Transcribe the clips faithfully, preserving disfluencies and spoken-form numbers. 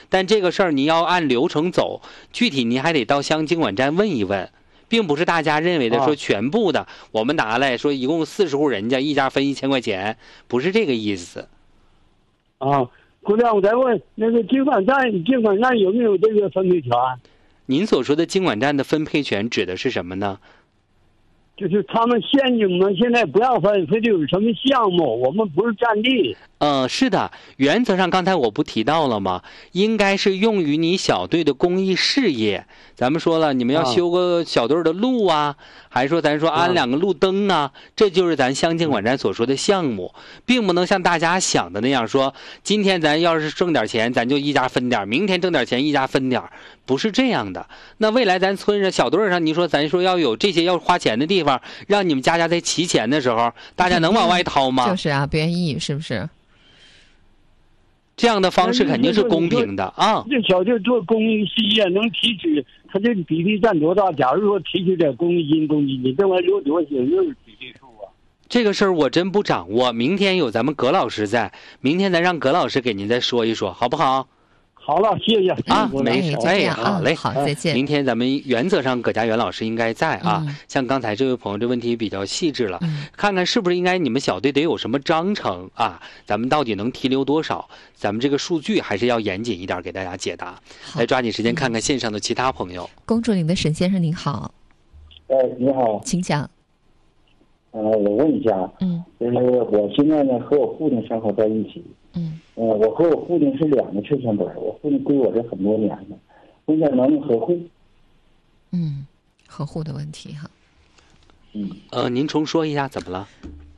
但这个事儿您要按流程走，具体您还得到乡经管站问一问，并不是大家认为的说全部的、啊、我们拿来说一共四十户人家一家分一千块钱，不是这个意思。 啊，姑娘，我再问那个经管站，经管站有没有这个分配权？ 您所说的经管站的分配权指的是什么呢？ 就是他们县警们现在不要分，非得有什么项目，我们不是占地。 呃，是的，原则上刚才我不提到了吗？应该是用于你小队的公益事业。咱们说了，你们要修个小队的路啊，还是说咱说安两个路灯啊，啊这就是咱乡经管站所说的项目，并不能像大家想的那样说，今天咱要是挣点钱，咱就一家分点，明天挣点钱一家分点，不是这样的。那未来咱村上小队上，你说咱说要有这些要花钱的地方，让你们家家在齐钱的时候，大家能往外掏吗？ 就是啊，不愿意，是不是？ 这样的方式肯定是公平的啊！ 这小队做公益事业能提取，他这个比例占多大？假如说提取点公益金、公益金，这玩意留多少钱？又是比例数啊？ 这个事儿我真不掌握。明天有咱们葛老师在，明天咱让葛老师给您再说一说，好不好？ 好了，谢谢啊，没事， 哎， 好嘞， 好，再见。 明天咱们原则上葛家元老师应该在啊。 嗯、 像刚才这位朋友这问题比较细致了，嗯、看看是不是应该你们小队得有什么章程啊？咱们到底能提留多少？咱们这个数据还是要严谨一点给大家解答。来抓紧时间看看线上的其他朋友。嗯、 公主岭的沈先生您好。 哎，你好， 请讲。 呃，我问一下，嗯，就是我现在呢和我父亲生活在一起。嗯，呃，我和我父亲是两个确权本，我父亲归我是很多年了，问一下能不能合户？ 嗯，合户的问题哈。 嗯， 呃，您重说一下怎么了？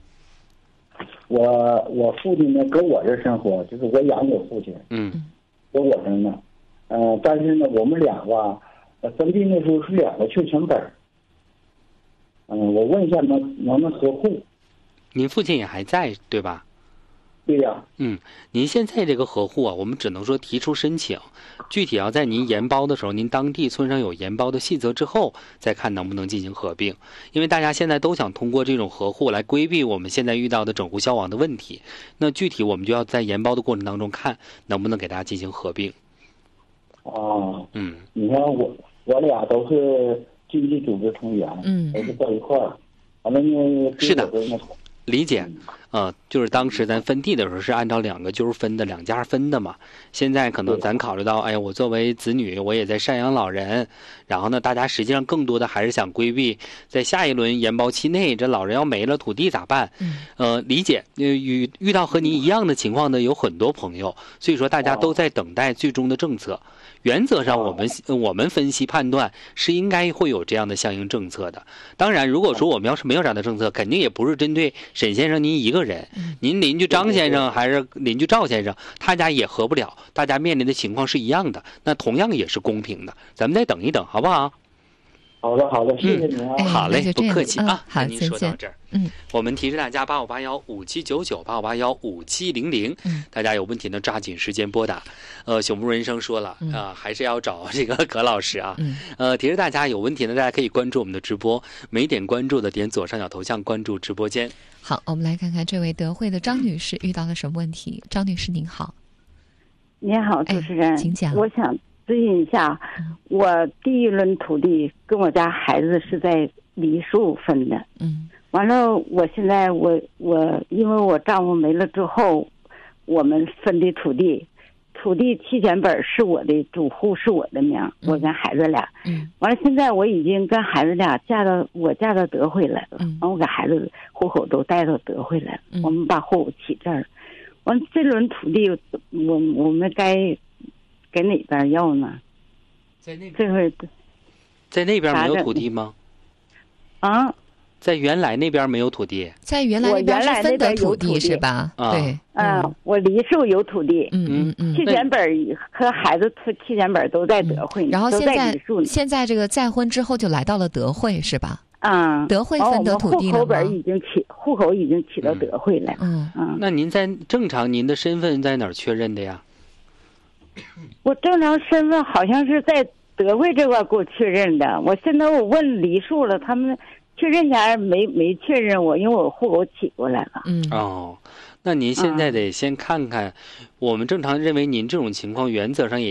我我父亲呢搁我这生活，就是我养我父亲， 嗯， 搁我这呢，呃，但是呢我们俩吧，呃，分地那时候是两个确权本，嗯、呃，我问一下能能不能合户？ 您父亲也还在对吧？ 对呀、啊， 嗯，您现在这个合户啊，我们只能说提出申请，具体要在您研包的时候，您当地村上有研包的细则之后，再看能不能进行合并。因为大家现在都想通过这种合户来规避我们现在遇到的整户消亡的问题，那具体我们就要在研包的过程当中看能不能给大家进行合并。 哦， 嗯， 你看我我俩都是经济组织成员， 嗯， 都是在一块儿，完了呢， 是的。理解，呃，就是当时咱分地的时候是按照两个纠分的两家分的嘛。现在可能咱考虑到，哎呀，我作为子女，我也在赡养老人，然后呢，大家实际上更多的还是想规避在下一轮研包期内，这老人要没了，土地咋办？呃，理解，遇遇到和您一样的情况的有很多朋友，所以说大家都在等待最终的政策。原则上，我们我们分析判断是应该会有这样的相应政策的。当然，如果说我们要是没有这样的政策，肯定也不是针对沈先生您一个人，您邻居张先生还是邻居赵先生，他家也合不了，大家面临的情况是一样的，那同样也是公平的。咱们再等一等，好不好？ 好的，好的，谢谢您啊。 嗯、好嘞，不客气啊。 嗯、好， 跟您说到这儿， 嗯， 我们提示大家八五八幺五七九九八五八幺五七零零，大家有问题呢抓紧时间拨打。呃，朽木人生说了啊、 嗯呃，还是要找这个葛老师啊。 嗯， 呃，提示大家有问题呢，大家可以关注我们的直播，没点关注的点左上角头像关注直播间。 好，我们来看看这位德惠的张女士遇到了什么问题。张女士您好。 您好，主持人， 哎、请讲。 我想咨询一下，嗯、我第一轮土地跟我家孩子是在梨树分的， 嗯， 完了，我现在我我因为我丈夫没了之后，我们分的土地，土地期权本是我的，主户是我的名，嗯、我跟孩子俩， 嗯， 完了，现在我已经跟孩子俩嫁到我嫁到德惠来了， 嗯， 完我给孩子户口都带到德惠来了， 嗯、 我们把户口起这儿，完这轮土地我我们该给哪边要呢？ 在那边， 这回在那边没有土地吗？ 啊， 在原来那边没有土地， 在原来那边是分得土地是吧？ 啊、 对， 嗯，嗯我梨树有土地， 嗯嗯嗯， 期权本和孩子期权本都在德惠， 嗯、然后现在在现在这个再婚之后就来到了德惠是吧？ 啊、嗯， 德惠分得土地了吗？ 户口本已经起，户口已经起到德惠了。 嗯嗯， 那您在正常您的身份在哪儿确认的呀？ 我正常身份好像是在德惠这块给我确认的，我现在我问梨树了，他们确认前没没确认我，因为我户口起过来了。 嗯哦，那您现在得先看看，我们正常认为您这种情况原则上也